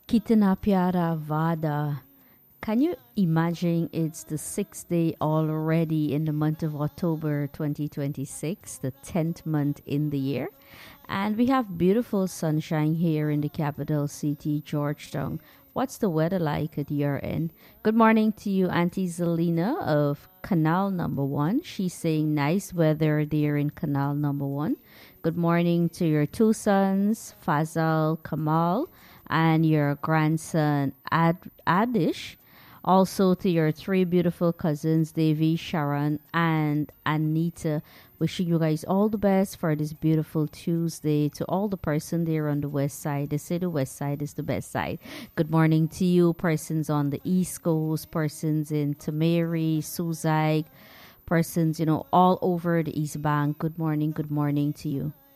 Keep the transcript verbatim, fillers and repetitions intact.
Kitana Pyara Vada. Can you imagine it's the sixth day already in the month of October twenty twenty-six, the tenth month in the year? And we have beautiful sunshine here in the capital city, Georgetown. What's the weather like at your end? Good morning to you, Auntie Zelina of Canal Number One. She's saying nice weather there in Canal Number One. Good morning to your two sons, Fazal, Kamal, and your grandson, Ad- Adish. Also to your three beautiful cousins, Davy, Sharon, and Anita. Wishing you guys all the best for this beautiful Tuesday. To all the person there on the west side, they say the west side is the best side. Good morning to you, persons on the east coast, persons in Tamari, Suzag, persons, you know, all over the East Bank. Good morning, good morning to you.